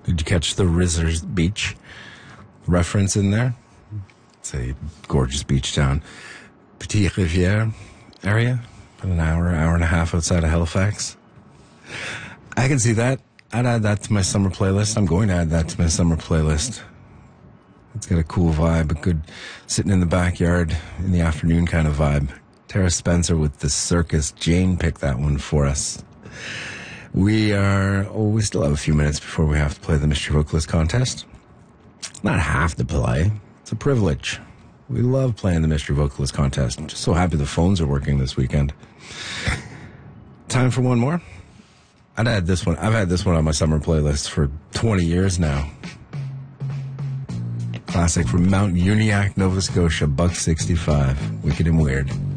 Did you catch the Rizzers Beach reference in there? It's a gorgeous beach town. Petite Rivière area, about an hour and a half outside of Halifax. I can see that. I'd add that to my summer playlist. I'm going to add that to my summer playlist. It's got a cool vibe, a good sitting in the backyard in the afternoon kind of vibe. Tara Spencer with The Circus. Jane picked that one for us. We still have a few minutes before we have to play the Mystery Vocalist contest. Not have to play. It's a privilege. We love playing the Mystery Vocalist contest. I'm just so happy the phones are working this weekend. Time for one more. I'd add this one. I've had this one on my summer playlist for 20 years now. Classic from Mount Uniacke, Nova Scotia, Buck 65. Wicked and Weird.